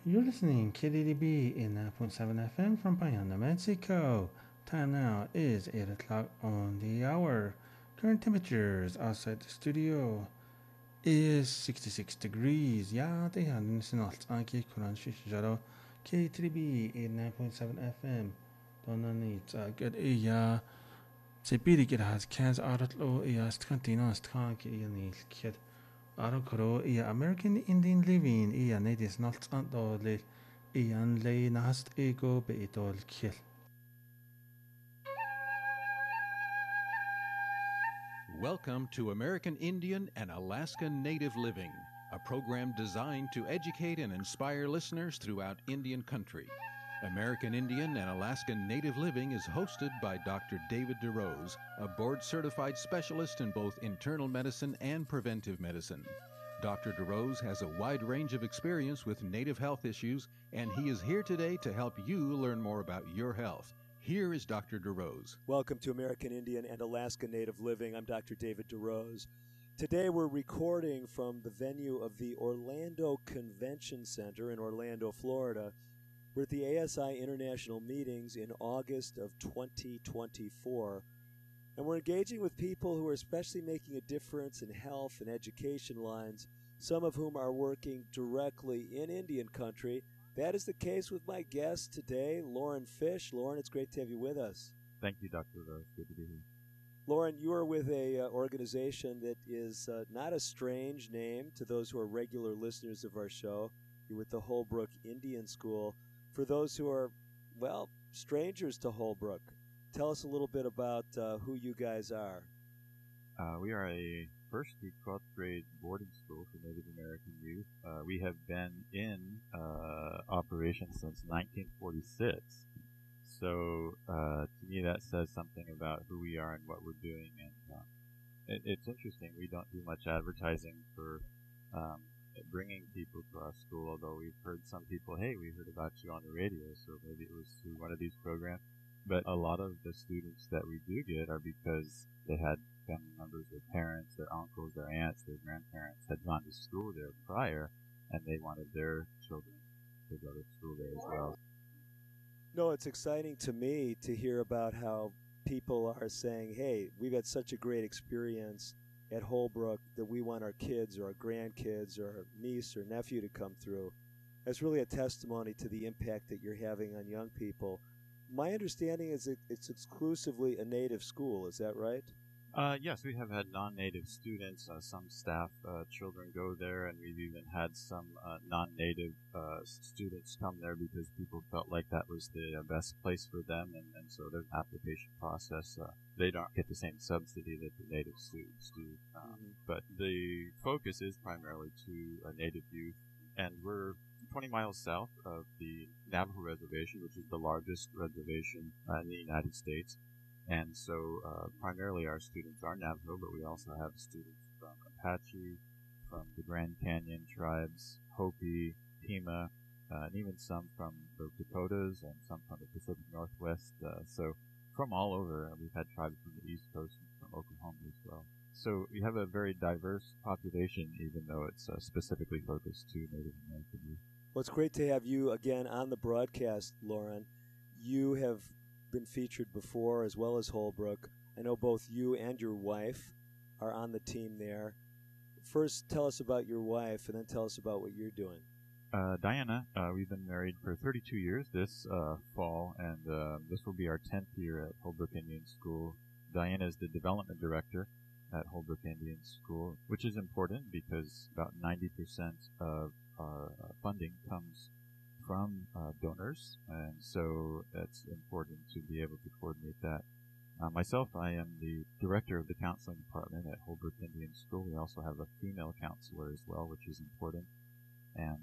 You're listening KDDB in 9.7 FM from Payanda, Mexico. Time now is 8 o'clock on the hour. Current temperatures outside the studio is 66 degrees. Ja, det är nationellt anki kuran shisharo KDDB in 9.7 FM. Donanit good iya Sebiri get has cans out of low iya strantino strank iya nil kid. Arokoro iya American Indian Living iya nedis nalt antolil ian lei nast ego beitol kill. Welcome to American Indian and Alaska Native Living, a program designed to educate and inspire listeners throughout Indian country. American Indian and Alaska Native Living is hosted by Dr. David DeRose, a board-certified specialist in both internal medicine and preventive medicine. Dr. DeRose has a wide range of experience with Native health issues, and he is here today to help you learn more about your health. Here is Dr. DeRose. Welcome to American Indian and Alaska Native Living. I'm Dr. David DeRose. Today we're recording from the venue of the Orlando Convention Center in Orlando, Florida. We're at the ASI International Meetings in August of 2024. And we're engaging with people who are especially making a difference in health and education lines, some of whom are working directly in Indian country. That is the case with my guest today, Lauren Fish. Lauren, it's great to have you with us. Thank you, Dr. Rose. Good to be here. Lauren, you are with a organization that is not a strange name to those who are regular listeners of our show. You're with the Holbrook Indian School. For those who are, well, strangers to Holbrook, tell us a little bit about who you guys are. We are a first through 12th grade boarding school for Native American youth. We have been in operation since 1946. So to me that says something about who we are and what we're doing. And it's interesting. We don't do much advertising for bringing people to our school, although we've heard some people, hey, we heard about you on the radio, so maybe it was through one of these programs. But a lot of the students that we do get are because they had family members, their parents, their uncles, their aunts, their grandparents had gone to school there prior, and they wanted their children to go to school there as well. No, it's exciting to me to hear about how people are saying, hey, we've had such a great experience at Holbrook that we want our kids or our grandkids or our niece or nephew to come through. That's really a testimony to the impact that you're having on young people. My understanding is that it's exclusively a native school. Is that right? Yes, we have had non-native students. Some staff children go there, and we've even had some non-native students come there because people felt like that was the best place for them, and so there's an application process. They don't get the same subsidy that the native students do, but the focus is primarily to native youth, and we're 20 miles south of the Navajo Reservation, which is the largest reservation in the United States. And so primarily our students are Navajo, but we also have students from Apache, from the Grand Canyon tribes, Hopi, Pima, and even some from the Dakotas and some from the Pacific Northwest. So from all over, we've had tribes from the East Coast and from Oklahoma as well. So we have a very diverse population, even though it's specifically focused to Native American youth. Well, it's great to have you again on the broadcast, Lauren. You have been featured before as well as Holbrook. I know both you and your wife are on the team there. First, tell us about your wife, and then tell us about what you're doing. Diana, we've been married for 32 years this fall, and this will be our 10th year at Holbrook Indian School. Diana is the development director at Holbrook Indian School, which is important because about 90% of our funding comes from donors, and so it's important to be able to coordinate that. Myself, I am the director of the counseling department at Holbrook Indian School. We also have a female counselor as well, which is important, and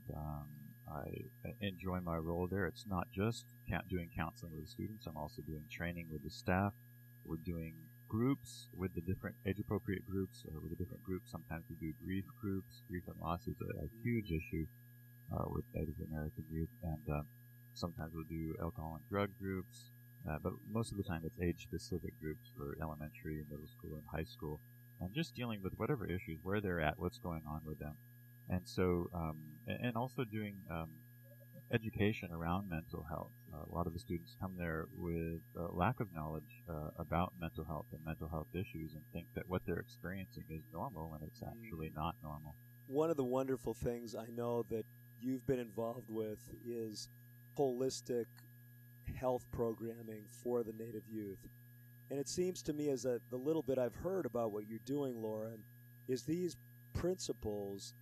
I enjoy my role there. It's not just doing counseling with the students. I'm also doing training with the staff. We're doing groups with the different age-appropriate groups, with the different groups. Sometimes we do grief groups. Grief and loss is a huge issue with Native American youth, and sometimes we'll do alcohol and drug groups, but most of the time it's age-specific groups for elementary, middle school, and high school, and just dealing with whatever issues, where they're at, what's going on with them. And so, and also doing education around mental health. A lot of the students come there with a lack of knowledge about mental health and mental health issues and think that what they're experiencing is normal when it's actually not normal. One of the wonderful things I know that you've been involved with is holistic health programming for the Native youth. And it seems to me, as the little bit I've heard about what you're doing, Lauren, is these principles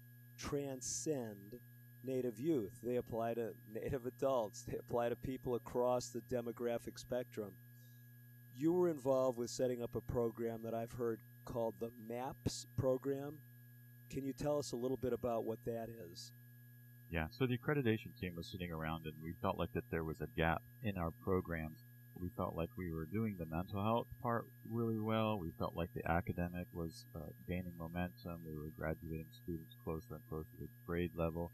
transcend Native youth. They apply to Native adults. They apply to people across the demographic spectrum. You were involved with setting up a program that I've heard called the MAPS program. Can you tell us a little bit about what that is? Yeah, so the accreditation team was sitting around and we felt like that there was a gap in our programs. We felt like we were doing the mental health part really well. We felt like the academic was gaining momentum. We were graduating students closer and closer to grade level.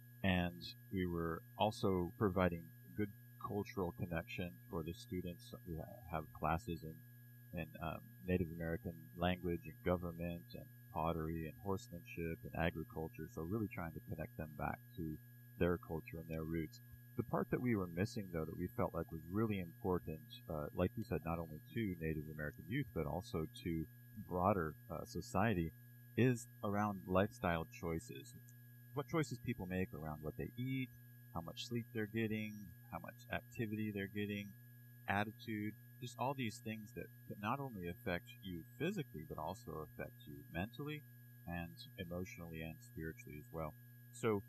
And we were also providing good cultural connection for the students. We have classes in Native American language and government and pottery and horsemanship and agriculture. So really trying to connect them back to their culture and their roots. The part that we were missing, though, that we felt like was really important, like you said, not only to Native American youth, but also to broader society, is around lifestyle choices. What choices people make around what they eat, how much sleep they're getting, how much activity they're getting, attitude, just all these things that not only affect you physically, but also affect you mentally and emotionally and spiritually as well. So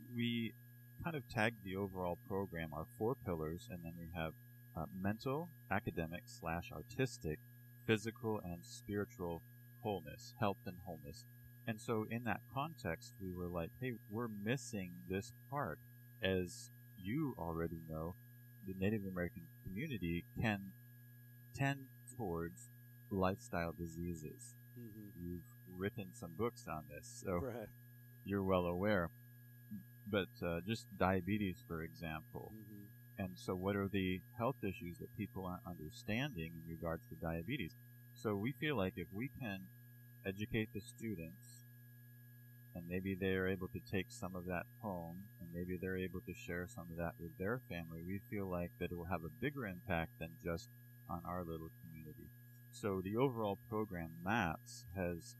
we kind of tagged the overall program, our 4 pillars, and then we have mental, academic / artistic, physical, and spiritual wholeness, health and wholeness. And so in that context, we were like, hey, we're missing this part. As you already know, the Native American community can tend towards lifestyle diseases. Mm-hmm. You've written some books on this, so Right. you're well aware. But just diabetes, for example. Mm-hmm. And so what are the health issues that people aren't understanding in regards to diabetes? So we feel like if we can educate the students, and maybe they're able to take some of that home, and maybe they're able to share some of that with their family, we feel like that it will have a bigger impact than just on our little community. So the overall program, MAPS, has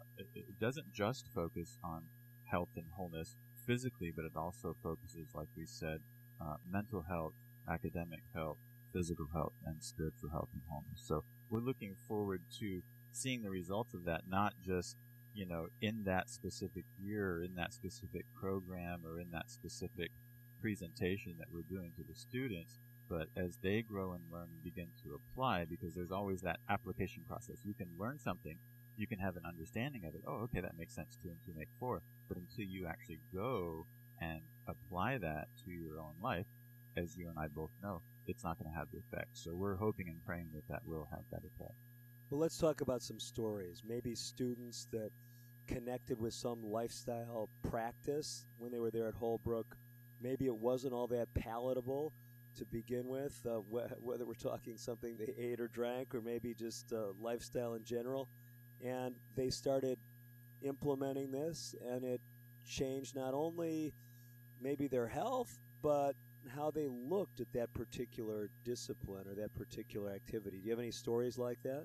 it doesn't just focus on health and wholeness physically, but it also focuses, like we said, mental health, academic health, physical health, and spiritual health and wholeness. So we're looking forward to seeing the results of that, not just, in that specific year, or in that specific program, or in that specific presentation that we're doing to the students, but as they grow and learn and begin to apply, because there's always that application process. You can learn something, you can have an understanding of it. Oh, okay, that makes sense. 2 and 2 make 4. But until you actually go and apply that to your own life, as you and I both know, it's not going to have the effect. So we're hoping and praying that that will have that effect. Well, let's talk about some stories. Maybe students that connected with some lifestyle practice when they were there at Holbrook. Maybe it wasn't all that palatable to begin with, whether we're talking something they ate or drank, or maybe just lifestyle in general. And they started implementing this, and it changed not only maybe their health, but how they looked at that particular discipline or that particular activity. Do you have any stories like that?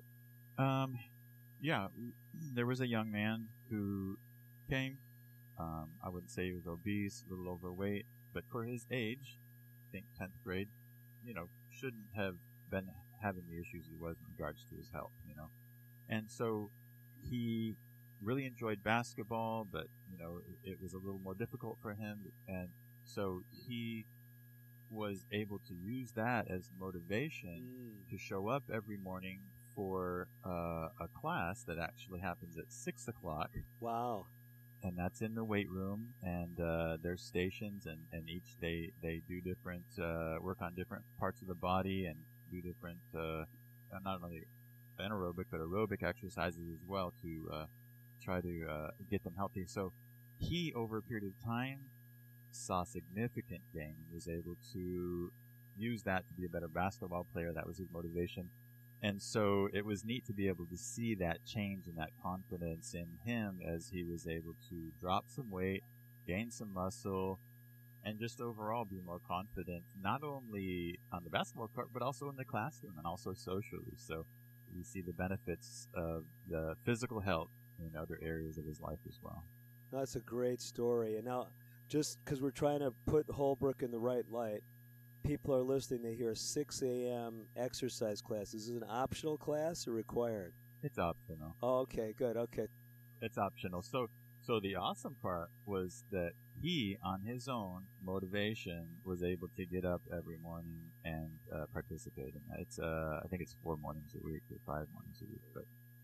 Yeah, there was a young man who came. I wouldn't say he was obese, a little overweight, but for his age, I think 10th grade, shouldn't have been having the issues he was in regards to his health, And so he really enjoyed basketball, but, it was a little more difficult for him. And so he was able to use that as motivation to show up every morning for a class that actually happens at 6 o'clock. Wow. And that's in the weight room, and there's stations, and each day they do different, work on different parts of the body and do different, not only anaerobic, but aerobic exercises as well to try to get them healthy. So he, over a period of time, saw significant gain and was able to use that to be a better basketball player. That was his motivation. And so it was neat to be able to see that change and that confidence in him as he was able to drop some weight, gain some muscle, and just overall be more confident, not only on the basketball court, but also in the classroom and also socially. So we see the benefits of the physical health in other areas of his life as well. That's a great story. And now, just because we're trying to put Holbrook in the right light, people are listening, they hear a 6 a.m. exercise class. Is it an optional class or required? It's optional. Oh, okay, good, okay. It's optional. So the awesome part was that he, on his own motivation, was able to get up every morning and participate in that. It's I think it's 4 mornings a week or 5 mornings a week, but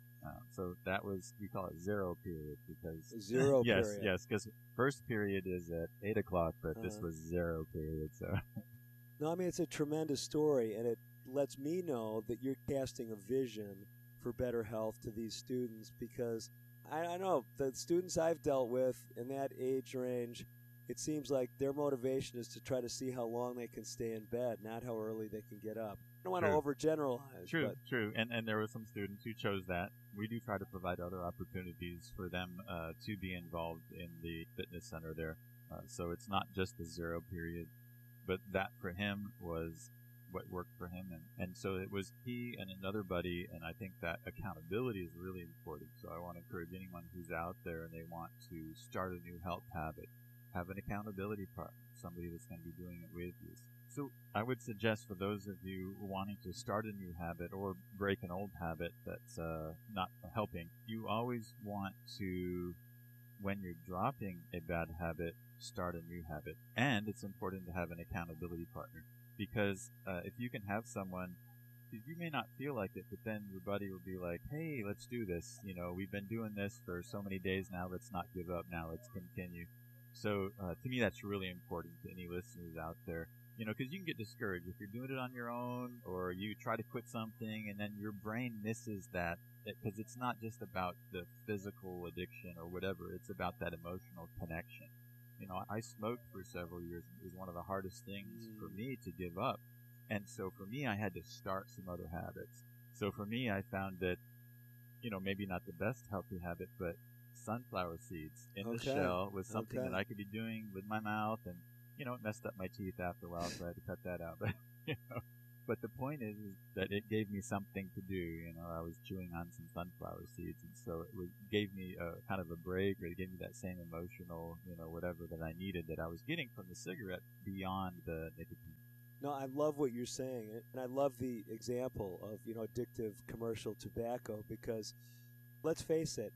so that was, we call it zero period because zero yes, period. Yes, because first period is at 8 o'clock, but this was zero period. So no, I mean, it's a tremendous story, and it lets me know that you're casting a vision for better health to these students, because I know the students I've dealt with in that age range, it seems like their motivation is to try to see how long they can stay in bed, not how early they can get up. I don't want to overgeneralize. True. And there were some students who chose that. We do try to provide other opportunities for them to be involved in the fitness center there. So it's not just the zero period, but that for him was what worked for him. And so it was he and another buddy, and I think that accountability is really important. So I want to encourage anyone who's out there and they want to start a new health habit, have an accountability partner, somebody that's going to be doing it with you. So I would suggest for those of you wanting to start a new habit or break an old habit that's not helping, you always want to, when you're dropping a bad habit, start a new habit. And it's important to have an accountability partner, because if you can have someone, you may not feel like it, but then your buddy will be like, hey, let's do this. You know, we've been doing this for so many days now. Let's not give up now. Let's continue. So to me, that's really important to any listeners out there. You know, because you can get discouraged if you're doing it on your own, or you try to quit something and then your brain misses that, because it's not just about the physical addiction or whatever. It's about that emotional connection. You know, I smoked for several years. It was one of the hardest things for me to give up. And so for me, I had to start some other habits. So for me, I found that, you know, maybe not the best healthy habit, but sunflower seeds in the shell was something that I could be doing with my mouth, and you know, it messed up my teeth after a while, so I had to cut that out. But you know, but the point is that it gave me something to do. You know, I was chewing on some sunflower seeds, and so it gave me a kind of a break, or it gave me that same emotional, you know, whatever that I needed that I was getting from the cigarette beyond the nicotine. No, I love what you're saying, and I love the example of, you know, addictive commercial tobacco, because let's face it,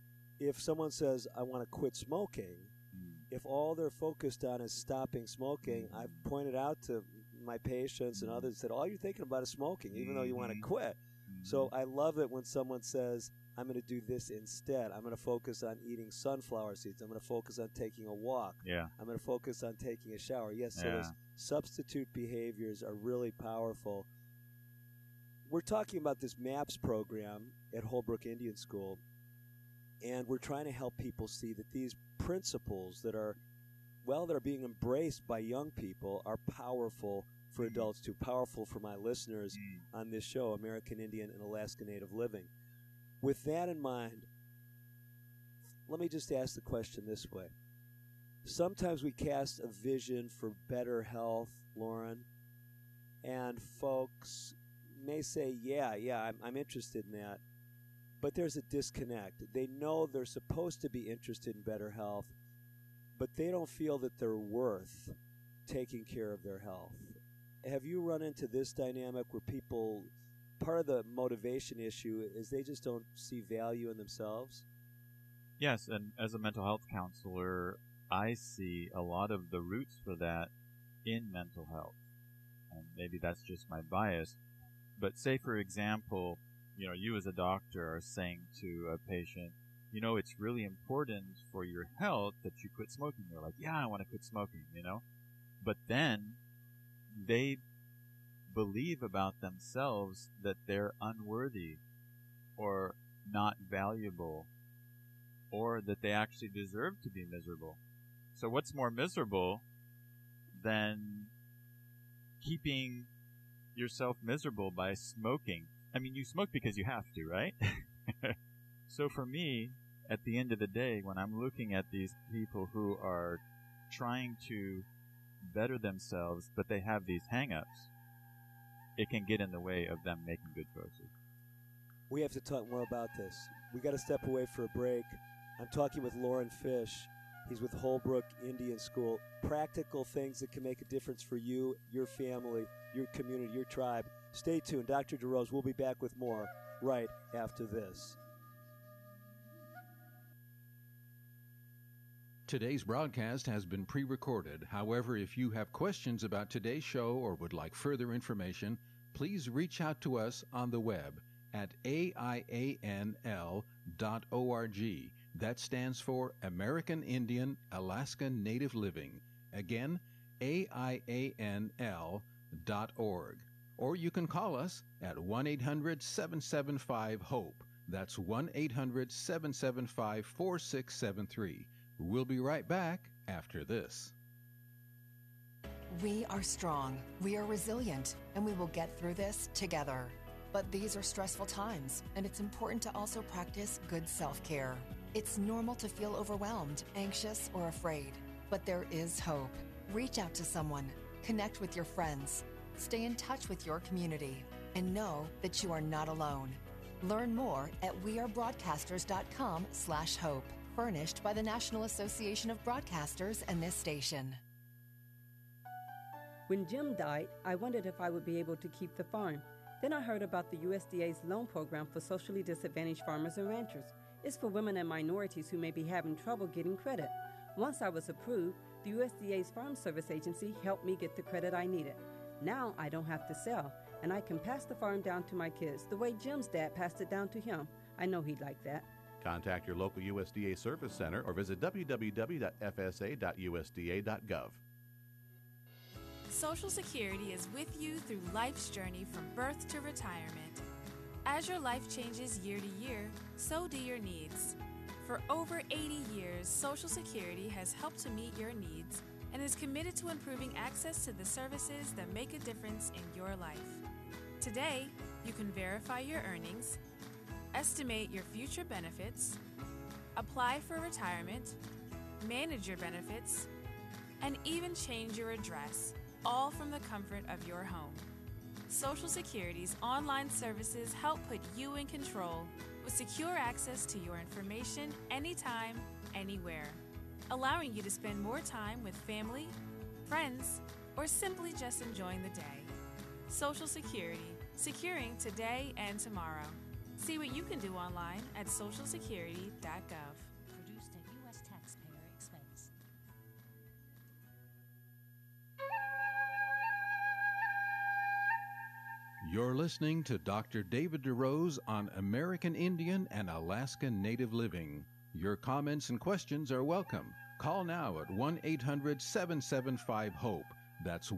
if someone says, I want to quit smoking, if all they're focused on is stopping smoking, I've pointed out to my patients and others that all you're thinking about is smoking, even though you want to quit. So I love it when someone says, I'm going to do this instead. I'm going to focus on eating sunflower seeds. I'm going to focus on taking a walk. Yeah. I'm going to focus on taking a shower. Yes, so those substitute behaviors are really powerful. We're talking about this MAPS program at Holbrook Indian School, and we're trying to help people see that these principles that are being embraced by young people are powerful for adults too, powerful for my listeners on this show, American Indian and Alaska Native Living. With that in mind, let me just ask the question this way. Sometimes we cast a vision for better health, Lauren, and folks may say, yeah, I'm interested in that. But there's a disconnect. They know they're supposed to be interested in better health, but they don't feel that they're worth taking care of their health. Have you run into this dynamic where people, part of the motivation issue is they just don't see value in themselves? Yes, and as a mental health counselor, I see a lot of the roots for that in mental health. And maybe that's just my bias. But say, for example, you know, you as a doctor are saying to a patient, you know, it's really important for your health that you quit smoking. They're like, yeah, I want to quit smoking, you know. But then they believe about themselves that they're unworthy or not valuable, or that they actually deserve to be miserable. So what's more miserable than keeping yourself miserable by smoking? I mean, you smoke because you have to, right? So for me, at the end of the day, when I'm looking at these people who are trying to better themselves, but they have these hang-ups, it can get in the way of them making good choices. We have to talk more about this. We got to step away for a break. I'm talking with Loren Fish. He's with Holbrook Indian School. Practical things that can make a difference for you, your family, your community, your tribe. Stay tuned. Dr. DeRose will be back with more right after this. Today's broadcast has been pre-recorded. However, if you have questions about today's show or would like further information, please reach out to us on the web at aianl.org. That stands for American Indian Alaska Native Living. Again, aianl.org. Or you can call us at 1-800-775-HOPE. That's 1-800-775-4673. We'll be right back after this. We are strong, we are resilient, and we will get through this together. But these are stressful times, and it's important to also practice good self-care. It's normal to feel overwhelmed, anxious, or afraid, but there is hope. Reach out to someone, connect with your friends, stay in touch with your community, and know that you are not alone. Learn more at wearebroadcasters.com/hope. Furnished by the National Association of Broadcasters and this station. When Jim died, I wondered if I would be able to keep the farm. Then I heard about the USDA's loan program for socially disadvantaged farmers and ranchers. It's for women and minorities who may be having trouble getting credit. Once I was approved, the USDA's Farm Service Agency helped me get the credit I needed. Now I don't have to sell, and I can pass the farm down to my kids the way Jim's dad passed it down to him. I know he'd like that. Contact your local USDA Service Center or visit www.fsa.usda.gov. Social Security is with you through life's journey from birth to retirement. As your life changes year to year, so do your needs. For over 80 years, Social Security has helped to meet your needs and is committed to improving access to the services that make a difference in your life. Today, you can verify your earnings, estimate your future benefits, apply for retirement, manage your benefits, and even change your address, all from the comfort of your home. Social Security's online services help put you in control with secure access to your information anytime, anywhere, allowing you to spend more time with family, friends, or simply just enjoying the day. Social Security, securing today and tomorrow. See what you can do online at socialsecurity.gov. Produced at U.S. taxpayer expense. You're listening to Dr. David DeRose on American Indian and Alaska Native Living. Your comments and questions are welcome. Call now at 1-800-775-HOPE. That's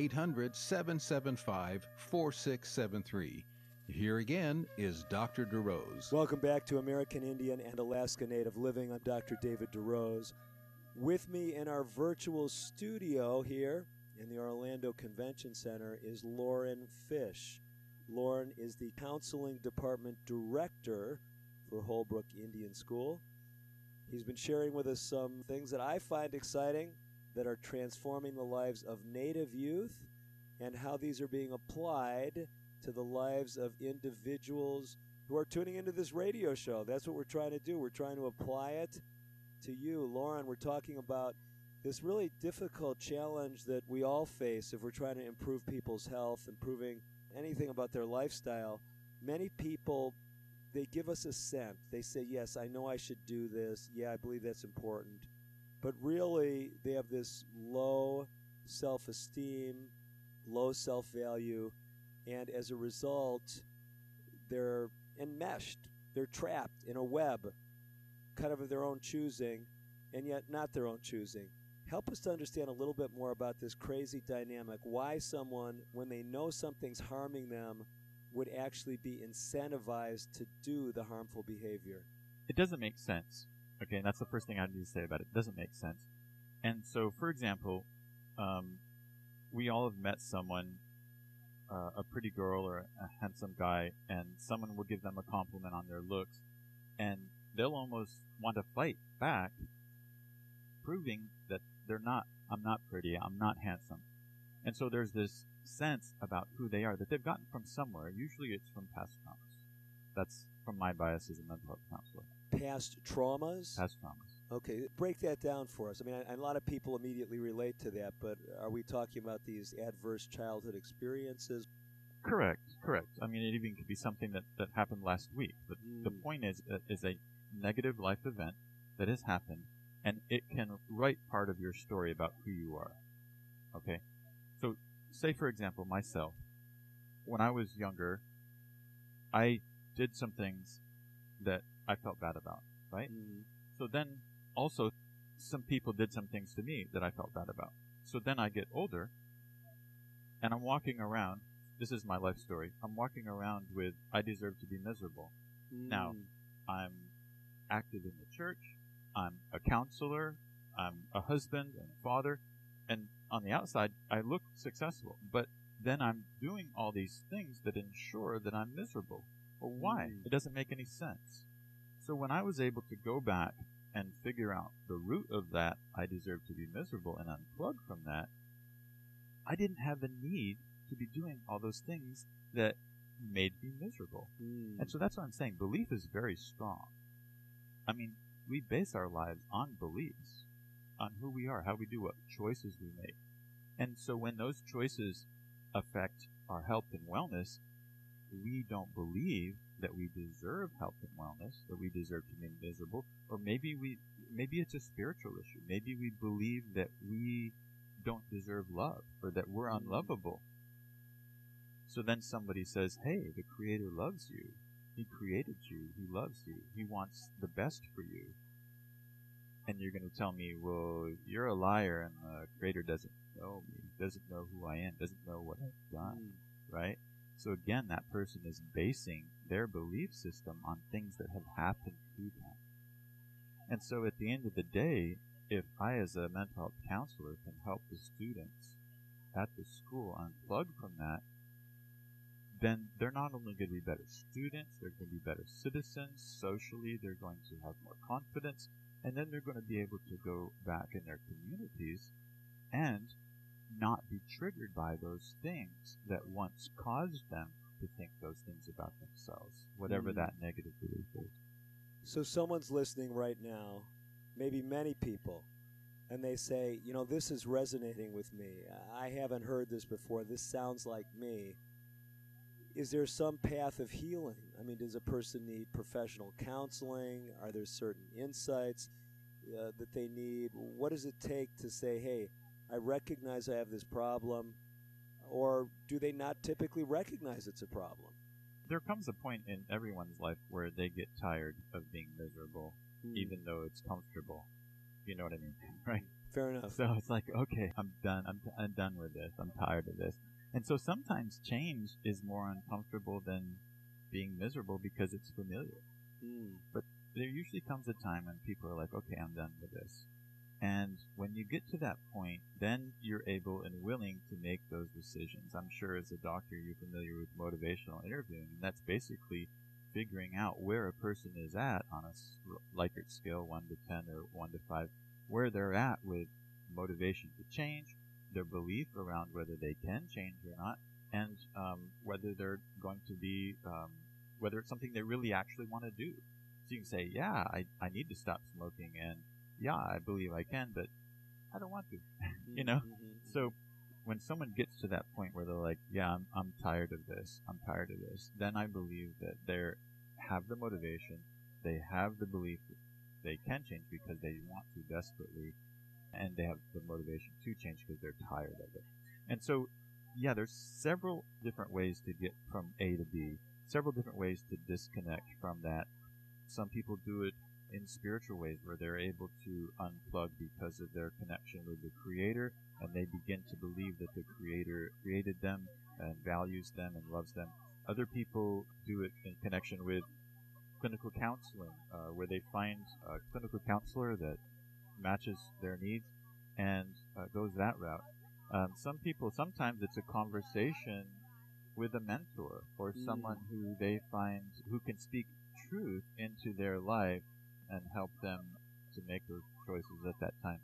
1-800-775-4673. Here again is Dr. DeRose. Welcome back to American Indian and Alaska Native Living. I'm Dr. David DeRose. With me in our virtual studio here in the Orlando Convention Center is Loren Fish. Loren is the Counseling Department Director for Holbrook Indian School. He's been sharing with us some things that I find exciting that are transforming the lives of Native youth and how these are being applied to the lives of individuals who are tuning into this radio show. That's what we're trying to do. We're trying to apply it to you. Loren, we're talking about this really difficult challenge that we all face if we're trying to improve people's health, improving anything about their lifestyle. Many people, they give us assent. They say, yes, I know I should do this. Yeah, I believe that's important. But really, they have this low self-esteem, low self-value, and as a result, they're enmeshed. They're trapped in a web, kind of their own choosing, and yet not their own choosing. Help us to understand a little bit more about this crazy dynamic, why someone, when they know something's harming them, would actually be incentivized to do the harmful behavior. It doesn't make sense. Okay, and that's the first thing I need to say about it. It doesn't make sense. And so, for example, we all have met someone, a pretty girl or a handsome guy, and someone will give them a compliment on their looks, and they'll almost want to fight back, proving that they're not I'm not pretty, I'm not handsome. And so there's this sense about who they are that they've gotten from somewhere. Usually it's from past traumas. That's from my bias as a mental health counselor. Past traumas? Past traumas. Okay, break that down for us. I mean, a lot of people immediately relate to that, but are we talking about these adverse childhood experiences? Correct. I mean, it even could be something that happened last week. But the point is a negative life event that has happened, and it can write part of your story about who you are. Okay? So, say, for example, myself. When I was younger, I did some things that I felt bad about, right? So then, also, some people did some things to me that I felt bad about. So then I get older, and I'm walking around. This is my life story. I'm walking around with, I deserve to be miserable. Now, I'm active in the church. I'm a counselor. I'm a husband and father. And on the outside, I look successful. But then I'm doing all these things that ensure that I'm miserable. Well, why? It doesn't make any sense. So when I was able to go back and figure out the root of that, I deserve to be miserable, and unplug from that, I didn't have the need to be doing all those things that made me miserable. And so that's what I'm saying. Belief is very strong. I mean, we base our lives on beliefs, on who we are, how we do, what choices we make. And so when those choices affect our health and wellness, we don't believe that we deserve health and wellness, that we deserve to be miserable, or maybe it's a spiritual issue. Maybe we believe that we don't deserve love, or that we're unlovable. So then somebody says, hey, the Creator loves you. He created you. He loves you. He wants the best for you. And you're going to tell me, well, you're a liar, and the Creator doesn't know me, doesn't know who I am, doesn't know what I've done, right? So again, that person is basing their belief system on things that have happened to them. And so at the end of the day, if I as a mental health counselor can help the students at the school unplug from that, then they're not only going to be better students, they're going to be better citizens socially, they're going to have more confidence, and then they're going to be able to go back in their communities and not be triggered by those things that once caused them to think those things about themselves, whatever that negative belief is. So someone's listening right now, maybe many people, and they say, you know, this is resonating with me. I haven't heard this before. This sounds like me. Is there some path of healing? I mean, does a person need professional counseling? Are there certain insights that they need? What does it take to say, hey, I recognize I have this problem, or do they not typically recognize it's a problem? There comes a point in everyone's life where they get tired of being miserable, even though it's comfortable. You know what I mean, right? Fair enough. So it's like, okay, I'm done. I'm done with this. I'm tired of this. And so sometimes change is more uncomfortable than being miserable because it's familiar. But there usually comes a time when people are like, okay, I'm done with this. And when you get to that point, then you're able and willing to make those decisions. I'm sure as a doctor you're familiar with motivational interviewing, and that's basically figuring out where a person is at on a Likert scale, 1 to 10 or 1 to 5, where they're at with motivation to change, their belief around whether they can change or not, and whether they're going to be, whether it's something they really actually want to do. So you can say, yeah, I need to stop smoking, and yeah, I believe I can, but I don't want to, you know? So when someone gets to that point where they're like, yeah, I'm tired of this, then I believe that they have the motivation, they have the belief that they can change because they want to desperately, and they have the motivation to change because they're tired of it. And so, yeah, there's several different ways to get from A to B, several different ways to disconnect from that. Some people do it in spiritual ways where they're able to unplug because of their connection with the Creator, and they begin to believe that the Creator created them and values them and loves them. Other people do it in connection with clinical counseling, where they find a clinical counselor that matches their needs and goes that route. Some people, sometimes it's a conversation with a mentor or someone who they find who can speak truth into their life and help them to make those choices at that time.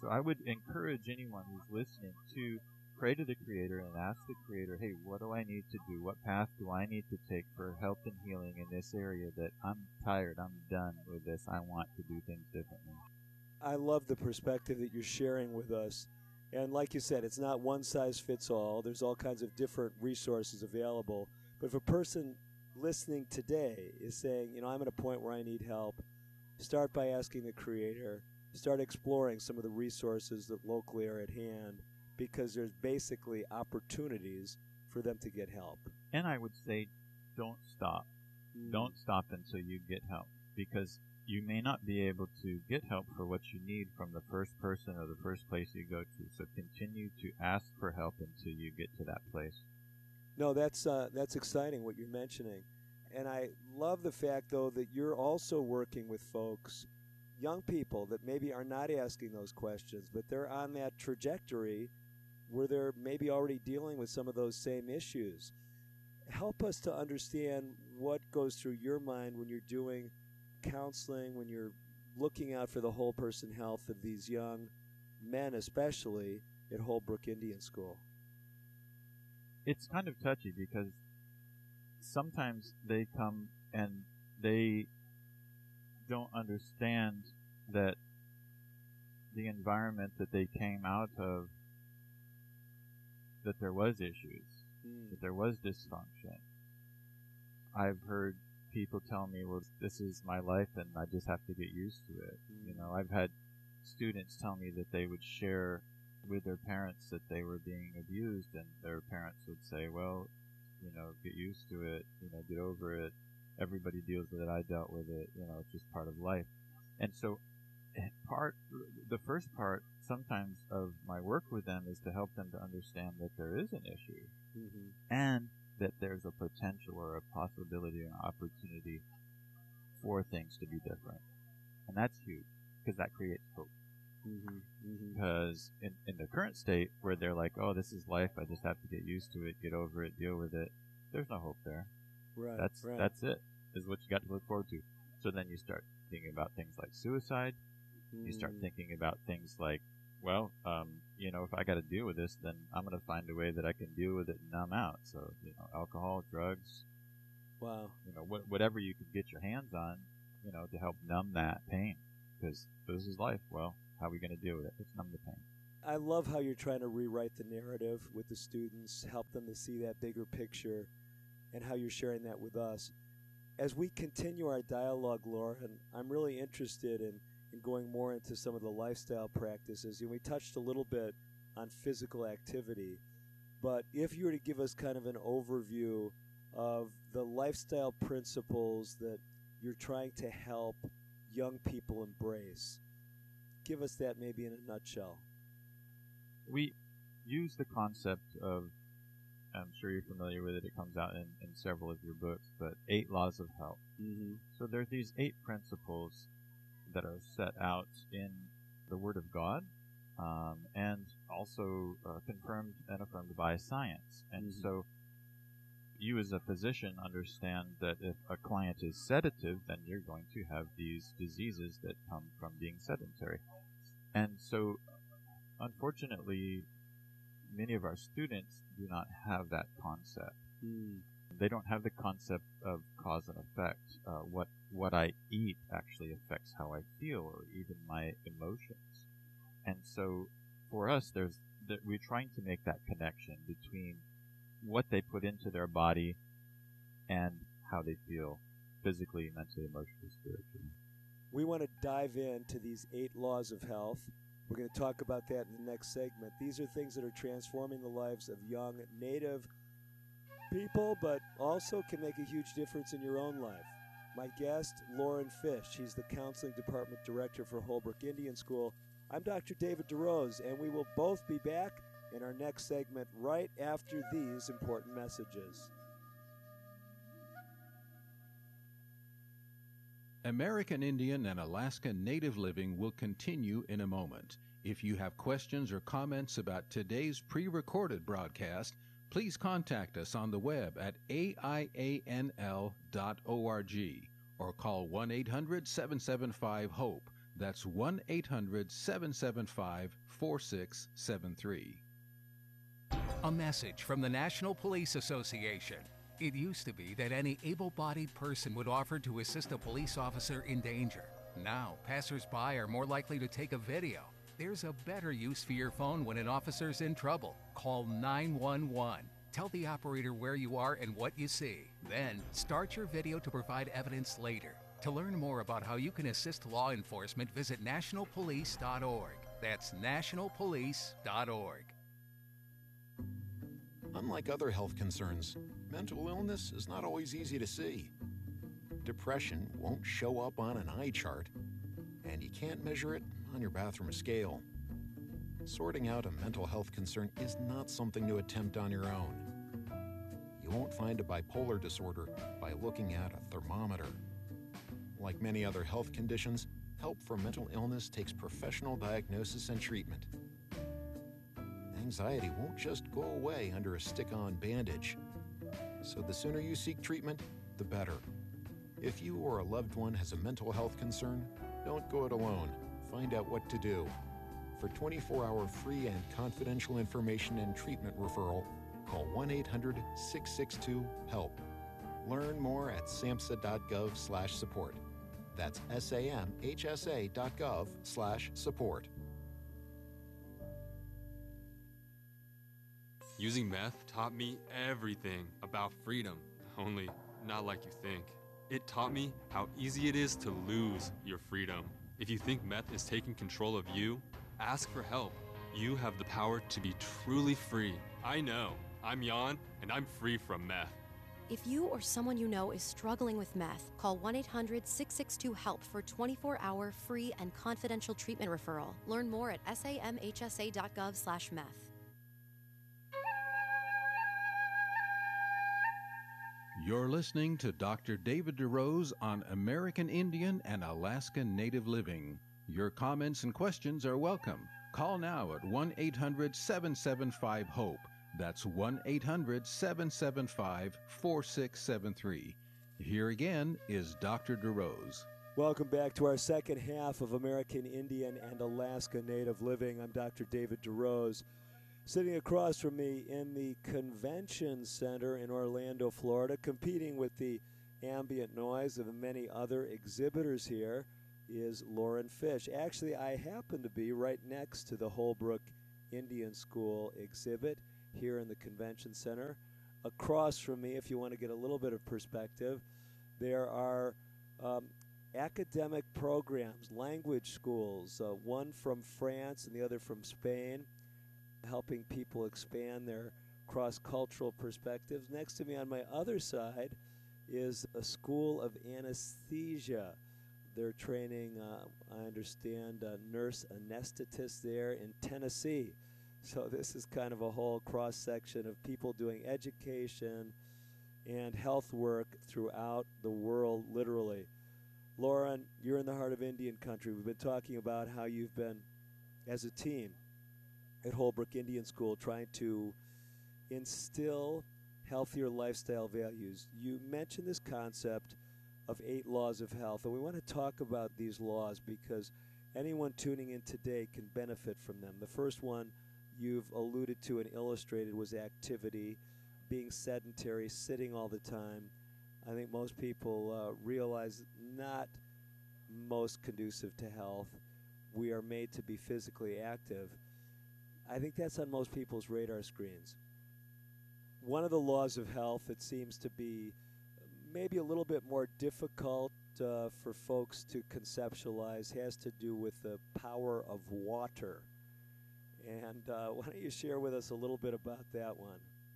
So I would encourage anyone who's listening to pray to the Creator and ask the Creator, hey, what do I need to do? What path do I need to take for health and healing in this area that I'm tired, I'm done with this, I want to do things differently? I love the perspective that you're sharing with us. And like you said, it's not one size fits all. There's all kinds of different resources available. But if a person listening today is saying, I'm at a point where I need help, start by asking the Creator. Start exploring some of the resources that locally are at hand, because there's basically opportunities for them to get help. And I would say, don't stop. Don't stop until you get help, because you may not be able to get help for what you need from the first person or the first place you go to. So continue to ask for help until you get to that place. No, that's exciting what you're mentioning. And I love the fact, though, that you're also working with folks, young people that maybe are not asking those questions, but they're on that trajectory where they're maybe already dealing with some of those same issues. Help us to understand what goes through your mind when you're doing counseling, when you're looking out for the whole person health of these young men, especially at Holbrook Indian School. It's kind of touchy because sometimes they come and they don't understand that the environment that they came out of, that there was issues, that there was dysfunction. I've heard people tell me, well, this is my life and I just have to get used to it. I've had students tell me that they would share with their parents that they were being abused, and their parents would say, well, get used to it, get over it. Everybody deals with it. I dealt with it. It's just part of life. And so the first part sometimes of my work with them is to help them to understand that there is an issue and that there's a potential or a possibility or an opportunity for things to be different. And that's huge because that creates hope. Because in the current state where they're like, oh, this is life, I just have to get used to it, get over it, deal with it, there's no hope there. Right. That's it, is what you got to look forward to. So then you start thinking about things like suicide. You start thinking about things like, well, if I got to deal with this, then I'm going to find a way that I can deal with it and numb out. So, alcohol, drugs. Wow. Whatever you can get your hands on, to help numb that pain. Because this is life. Well, how are we going to deal with it? Let's numb the pain. I love how you're trying to rewrite the narrative with the students, help them to see that bigger picture, and how you're sharing that with us. As we continue our dialogue, Lauren, I'm really interested in going more into some of the lifestyle practices. We touched a little bit on physical activity, but if you were to give us kind of an overview of the lifestyle principles that you're trying to help young people embrace, give us that maybe in a nutshell. We use the concept of, I'm sure you're familiar with it, it comes out in several of your books, but 8 laws of health. So there's these 8 principles that are set out in the Word of God, and also confirmed and affirmed by science. And so you as a physician understand that if a client is sedative, then you're going to have these diseases that come from being sedentary. And so, unfortunately, many of our students do not have that concept. They don't have the concept of cause and effect. What I eat actually affects how I feel, or even my emotions. And so, for us, we're trying to make that connection between what they put into their body and how they feel physically, mentally, emotionally, spiritually. We want to dive into these 8 laws of health. We're going to talk about that in the next segment. These are things that are transforming the lives of young Native people, but also can make a huge difference in your own life. My guest, Lauren Fish. She's the Counseling Department Director for Holbrook Indian School. I'm Dr. David DeRose, and we will both be back in our next segment right after these important messages. American Indian and Alaska Native Living will continue in a moment. If you have questions or comments about today's pre-recorded broadcast, please contact us on the web at aianl.org or call 1-800-775-HOPE. That's 1-800-775-4673. A message from the National Police Association. It used to be that any able-bodied person would offer to assist a police officer in danger. Now, passers-by are more likely to take a video. There's a better use for your phone when an officer's in trouble. Call 911. Tell the operator where you are and what you see. Then, start your video to provide evidence later. To learn more about how you can assist law enforcement, visit nationalpolice.org. That's nationalpolice.org. Unlike other health concerns, mental illness is not always easy to see. Depression won't show up on an eye chart, and you can't measure it on your bathroom scale. Sorting out a mental health concern is not something to attempt on your own. You won't find a bipolar disorder by looking at a thermometer. Like many other health conditions, help for mental illness takes professional diagnosis and treatment. Anxiety won't just go away under a stick-on bandage. So the sooner you seek treatment, the better. If you or a loved one has a mental health concern, don't go it alone. Find out what to do. For 24-hour free and confidential information and treatment referral, call 1-800-662-HELP. Learn more at samhsa.gov/support. That's samhsa.gov/support. Using meth taught me everything about freedom, only not like you think. It taught me how easy it is to lose your freedom. If you think meth is taking control of you, ask for help. You have the power to be truly free. I know. I'm Jan, and I'm free from meth. If you or someone you know is struggling with meth, call 1-800-662-HELP for 24-hour free and confidential treatment referral. Learn more at samhsa.gov/meth. You're listening to Dr. David DeRose on American Indian and Alaska Native Living. Your comments and questions are welcome. Call now at 1-800-775-HOPE. That's 1-800-775-4673. Here again is Dr. DeRose. Welcome back to our second half of American Indian and Alaska Native Living. I'm Dr. David DeRose. Sitting across from me in the Convention Center in Orlando, Florida, competing with the ambient noise of many other exhibitors here, is Lauren Fish. Actually, I happen to be right next to the Holbrook Indian School exhibit here in the Convention Center. Across from me, if you want to get a little bit of perspective, there are academic programs, language schools, one from France and the other from Spain, helping people expand their cross-cultural perspectives. Next to me on my other side is a school of anesthesia. They're training, I understand, nurse anesthetists there in Tennessee. So this is kind of a whole cross-section of people doing education and health work throughout the world, literally. Lauren, you're in the heart of Indian country. We've been talking about how you've been, as a team, at Holbrook Indian School trying to instill healthier lifestyle values. You mentioned this concept of 8 laws of health, and we want to talk about these laws because anyone tuning in today can benefit from them. The first one you've alluded to and illustrated was activity, being sedentary, sitting all the time. I think most people realize not most conducive to health. We are made to be physically active. I think that's on most people's radar screens. One of the laws of health that seems to be maybe a little bit more difficult for folks to conceptualize has to do with the power of water. And why don't you share with us a little bit about that one?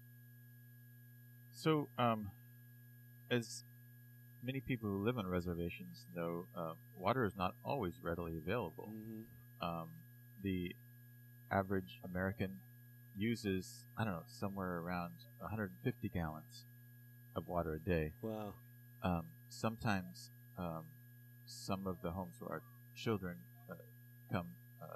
So, as many people who live on reservations know, water is not always readily available. Mm-hmm. The average American uses, somewhere around 150 gallons of water a day. Wow. Sometimes some of the homes where our children come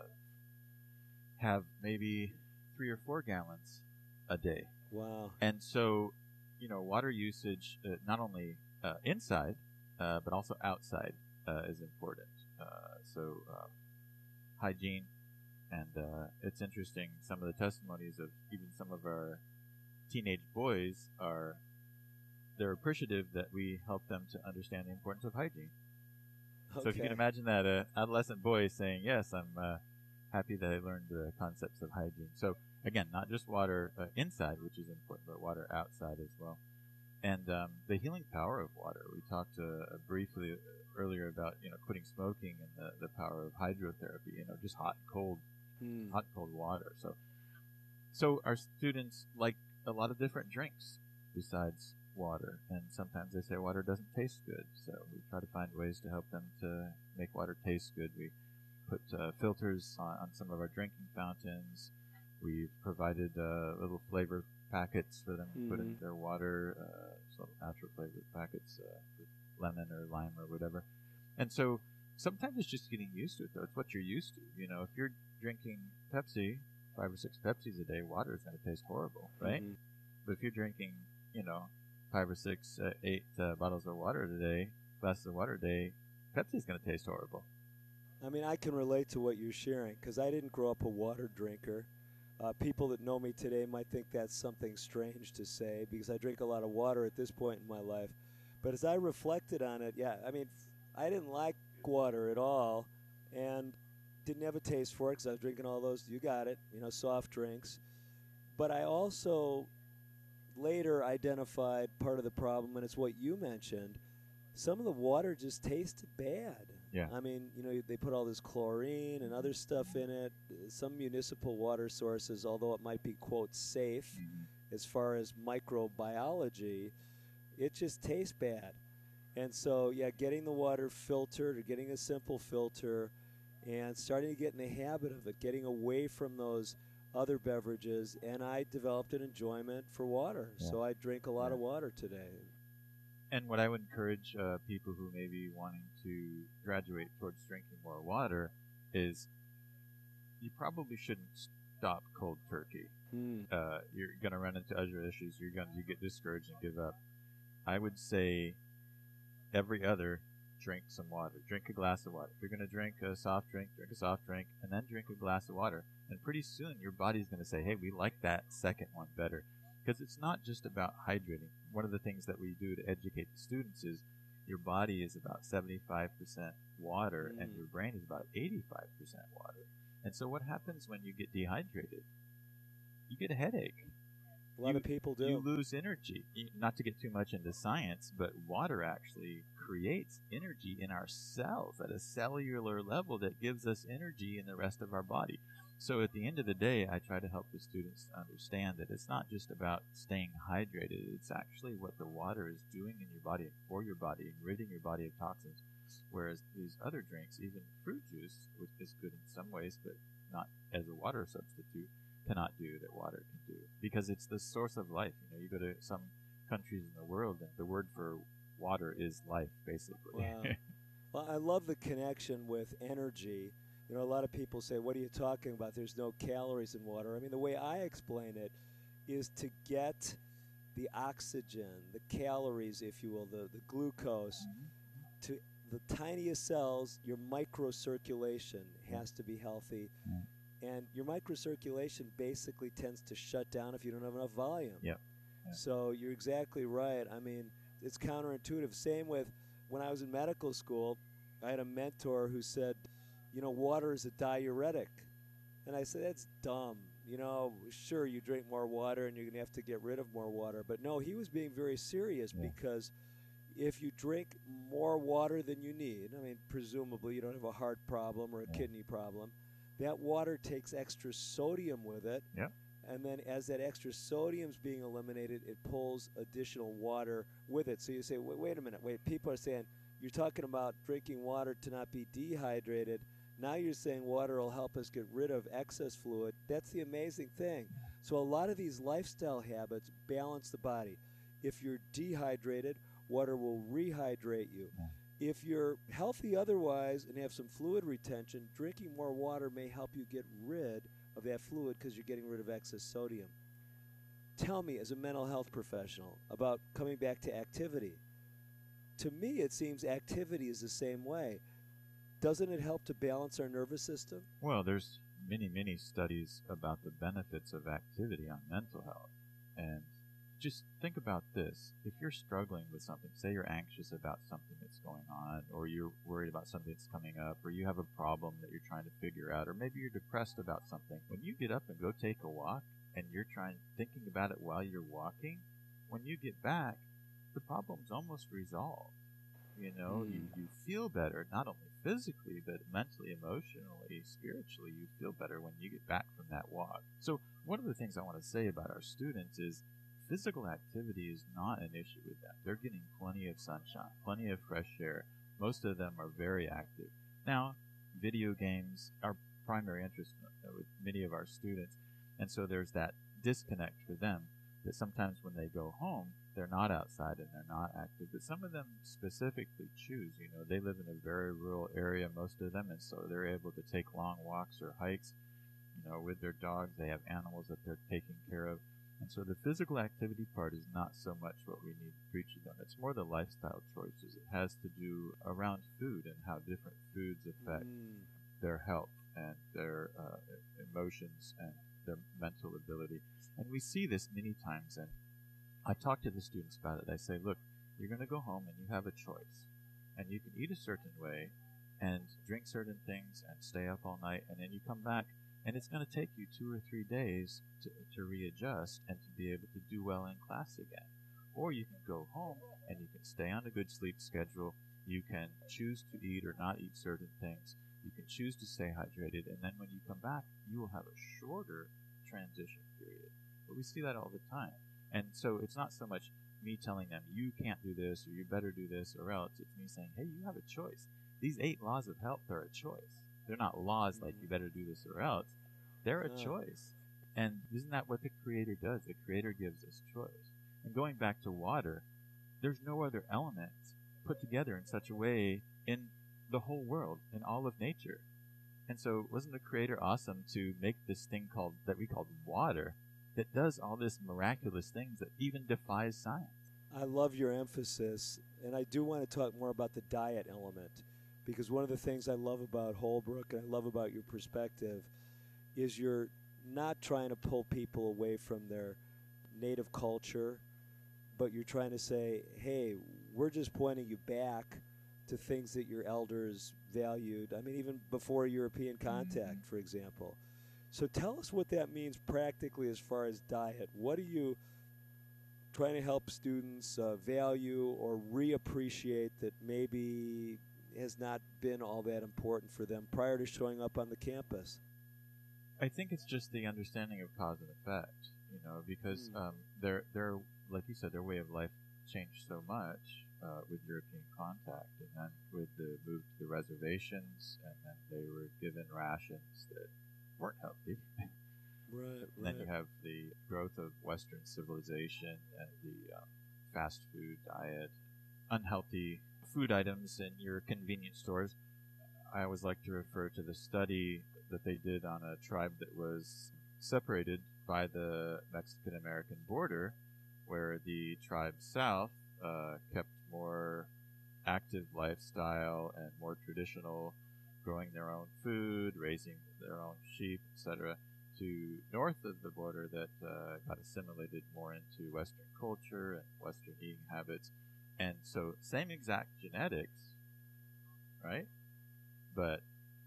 have maybe 3 or 4 gallons a day. Wow. And so, water usage, not only inside, but also outside, is important. Hygiene, and it's interesting. Some of the testimonies of even some of our teenage boys they're appreciative that we help them to understand the importance of hygiene. Okay. So if you can imagine that adolescent boy saying, "Yes, I'm happy that I learned the concepts of hygiene." So again, not just water inside, which is important, but water outside as well. And the healing power of water. We talked briefly earlier about quitting smoking and the power of hydrotherapy. Just hot and cold water. So our students like a lot of different drinks besides water, and sometimes they say water doesn't taste good. So we try to find ways to help them to make water taste good. We put filters on some of our drinking fountains. We provided little flavor packets for them to put in their water, sort of natural flavor packets with lemon or lime or whatever. And so sometimes it's just getting used to it, though. It's what you're used to. If you're drinking Pepsi, 5 or 6 Pepsis a day, water is going to taste horrible, right? But if you're drinking, 5 or 6, 8 bottles of water a day, glasses of water a day, Pepsi is going to taste horrible. I mean, I can relate to what you're sharing because I didn't grow up a water drinker. People that know me today might think that's something strange to say because I drink a lot of water at this point in my life. But as I reflected on it, I mean, I didn't like water at all and didn't have a taste for it because I was drinking all those, you got it, soft drinks. But I also later identified part of the problem, and it's what you mentioned. Some of the water just tasted bad. Yeah. I mean, they put all this chlorine and other stuff in it. Some municipal water sources, although it might be, quote, safe as far as microbiology, it just tastes bad. And so, getting the water filtered or getting a simple filter and starting to get in the habit of it, getting away from those other beverages, and I developed an enjoyment for water. Yeah. So I drink a lot of water today. And what I would encourage people who may be wanting to graduate towards drinking more water is you probably shouldn't stop cold turkey. You're going to run into other issues. You're going to get discouraged and give up. I would say every other, drink some water. Drink a glass of water. If you're going to drink a soft drink, and then drink a glass of water. And pretty soon your body's going to say, hey, we like that second one better. Because it's not just about hydrating. One of the things that we do to educate the students is your body is about 75% water and your brain is about 85% water. And so what happens when you get dehydrated? You get a headache. A lot of people do. You lose energy. Not to get too much into science, but water actually creates energy in our cells at a cellular level that gives us energy in the rest of our body. So at the end of the day, I try to help the students understand that it's not just about staying hydrated. It's actually what the water is doing in your body and for your body and ridding your body of toxins. Whereas these other drinks, even fruit juice, which is good in some ways, but not as a water substitute, cannot do that water can do. Because it's the source of life. You go to some countries in the world and the word for water is life, basically. Wow. Well, I love the connection with energy. A lot of people say, what are you talking about? There's no calories in water. I mean, the way I explain it is to get the oxygen, the calories, if you will, the glucose, to the tiniest cells. Your microcirculation has to be healthy. And your microcirculation basically tends to shut down if you don't have enough volume. Yep. So you're exactly right. I mean, it's counterintuitive. Same with when I was in medical school, I had a mentor who said, water is a diuretic. And I said, that's dumb. Sure, you drink more water and you're going to have to get rid of more water. But no, he was being very serious because if you drink more water than you need, I mean, presumably you don't have a heart problem or a kidney problem, that water takes extra sodium with it. Yep. And then as that extra sodium's being eliminated, it pulls additional water with it. So you say, wait a minute. People are saying, you're talking about drinking water to not be dehydrated. Now you're saying water will help us get rid of excess fluid. That's the amazing thing. So a lot of these lifestyle habits balance the body. If you're dehydrated, water will rehydrate you. If you're healthy otherwise and have some fluid retention, drinking more water may help you get rid of that fluid because you're getting rid of excess sodium. Tell me, as a mental health professional, about coming back to activity. To me, it seems activity is the same way. doesn't it help to balance our nervous system? Well, there's many studies about the benefits of activity on mental health. And just think about this. If you're struggling with something, say you're anxious about something that's going on, or you're worried about something that's coming up, or you have a problem that you're trying to figure out, or maybe you're depressed about something, when you get up and go take a walk and you're thinking about it while you're walking, when you get back, the problem's almost resolved. You know, you feel better, not only physically, but mentally, emotionally, spiritually, you feel better when you get back from that walk. So one of the things I want to say about our students is physical activity is not an issue with them. They're getting plenty of sunshine, plenty of fresh air. Most of them are very active. Now, video games are primary interest with many of our students, and so there's that disconnect for them that sometimes when they go home, they're not outside and they're not active. But some of them specifically choose, you know, they live in a very rural area, most of them, and so they're able to take long walks or hikes, you know, with their dogs. They have animals that they're taking care of. And so the physical activity part is not so much what we need to preach to them. It's more the lifestyle choices. It has to do around food and how different foods affect their health and their emotions and their mental ability. And we see this many times, and I talk to the students about it. I say, look, you're going to go home and you have a choice. And you can eat a certain way and drink certain things and stay up all night, and then you come back, and it's going to take you 2 or 3 days to readjust and to be able to do well in class again. Or you can go home and you can stay on a good sleep schedule. You can choose to eat or not eat certain things. You can choose to stay hydrated, and then when you come back, you will have a shorter transition period. But we see that all the time. And so it's not so much me telling them, you can't do this, or you better do this, or else. It's me saying, hey, you have a choice. These 8 laws of health are a choice. They're not laws like you better do this or else. They're a choice. And isn't that what the Creator does? The Creator gives us choice. And going back to water, there's no other element put together in such a way in the whole world, in all of nature. And so wasn't the Creator awesome to make this thing that we called water that does all this miraculous things that even defies science? I love your emphasis, and I do want to talk more about the diet element, because one of the things I love about Holbrook and I love about your perspective is you're not trying to pull people away from their native culture, but you're trying to say, hey, we're just pointing you back to things that your elders valued. I mean, even before European contact, for example. So tell us what that means practically as far as diet. What are you trying to help students value or reappreciate that maybe has not been all that important for them prior to showing up on the campus? I think it's just the understanding of cause and effect, you know, because their like you said, their way of life changed so much with European contact, and then with the move to the reservations, and then they were given rations that weren't healthy. Right. Then you have the growth of Western civilization and the fast food diet, unhealthy food items in your convenience stores. I always like to refer to the study that they did on a tribe that was separated by the Mexican-American border, where the tribe south kept more active lifestyle and more traditional, growing their own food, raising their own sheep, etc., to north of the border that got assimilated more into Western culture and Western eating habits. And so same exact genetics, right? But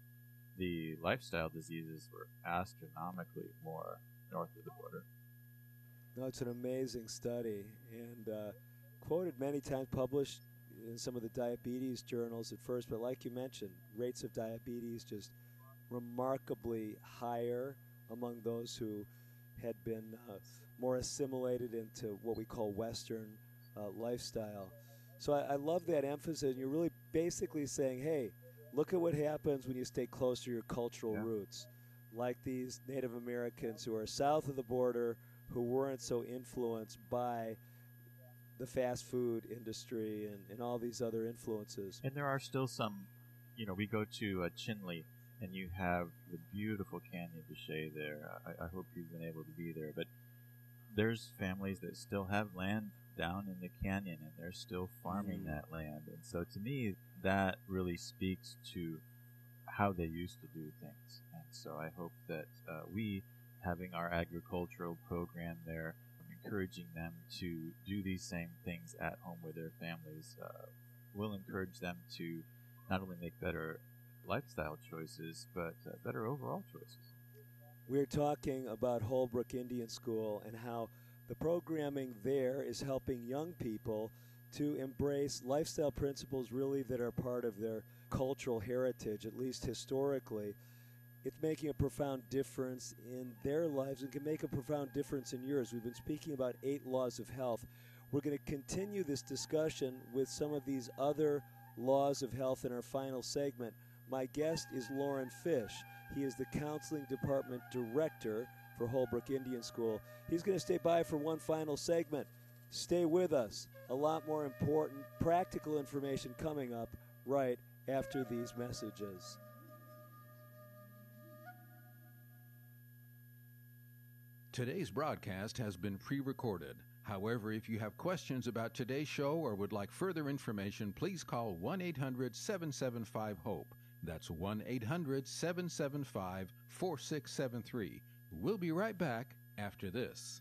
the lifestyle diseases were astronomically more north of the border. No, it's an amazing study, and quoted many times, published in some of the diabetes journals at first, but like you mentioned, rates of diabetes just remarkably higher among those who had been more assimilated into what we call Western lifestyle. So I love that emphasis, and you're really basically saying, hey, look at what happens when you stay close to your cultural roots, like these Native Americans who are south of the border, who weren't so influenced by the fast food industry and all these other influences. And there are still some, you know, we go to Chinle, and you have the beautiful Canyon de Chelly there. I hope you've been able to be there. But there's families that still have land down in the canyon, and they're still farming that land. And so to me, that really speaks to how they used to do things. And so I hope that we, having our agricultural program there, encouraging them to do these same things at home with their families, will encourage them to not only make better lifestyle choices, but better overall choices. We're talking about Holbrook Indian School and how the programming there is helping young people to embrace lifestyle principles really that are part of their cultural heritage, at least historically. It's making a profound difference in their lives and can make a profound difference in yours. We've been speaking about 8 laws of health. We're going to continue this discussion with some of these other laws of health in our final segment. My guest is Loren Fish. He is the Counseling Department Director for Holbrook Indian School. He's going to stay by for one final segment. Stay with us. A lot more important, practical information coming up right after these messages. Today's broadcast has been pre-recorded. However, if you have questions about today's show or would like further information, please call 1-800-775-HOPE. That's 1-800-775-4673. We'll be right back after this.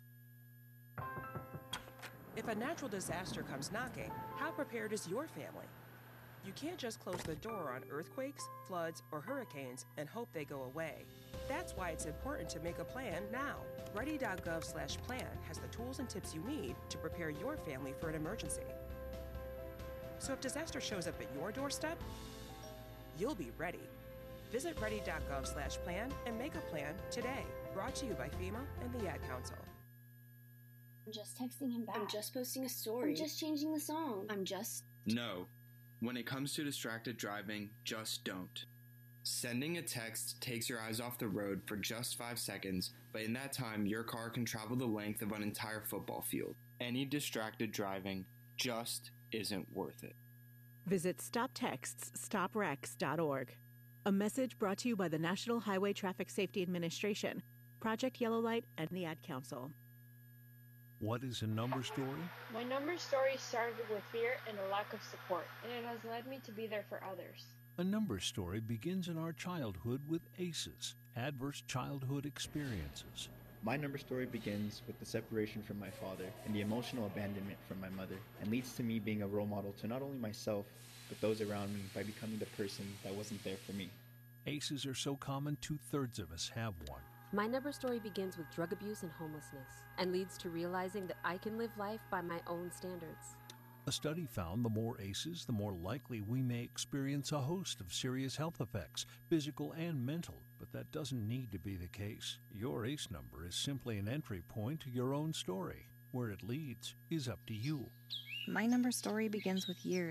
If a natural disaster comes knocking, how prepared is your family? You can't just close the door on earthquakes, floods, or hurricanes and hope they go away. That's why it's important to make a plan now. Ready.gov/plan has the tools and tips you need to prepare your family for an emergency. So if disaster shows up at your doorstep, you'll be ready. Visit ready.gov/plan and make a plan today. Brought to you by FEMA and the Ad Council. I'm just texting him back. I'm just posting a story. I'm just changing the song. No. When it comes to distracted driving, just don't. Sending a text takes your eyes off the road for just 5 seconds, but in that time, your car can travel the length of an entire football field. Any distracted driving just isn't worth it. Visit StopTextsStopWrecks.org. A message brought to you by the National Highway Traffic Safety Administration, Project Yellow Light, and the Ad Council. What is a number story? My number story started with fear and a lack of support, and it has led me to be there for others. A number story begins in our childhood with ACEs, Adverse Childhood Experiences. My number story begins with the separation from my father and the emotional abandonment from my mother, and leads to me being a role model to not only myself, but those around me by becoming the person that wasn't there for me. ACEs are so common, 2/3 of us have one. My number story begins with drug abuse and homelessness, and leads to realizing that I can live life by my own standards. A study found the more ACEs, the more likely we may experience a host of serious health effects, physical and mental, but that doesn't need to be the case. Your ACE number is simply an entry point to your own story. Where it leads is up to you. My number story begins with years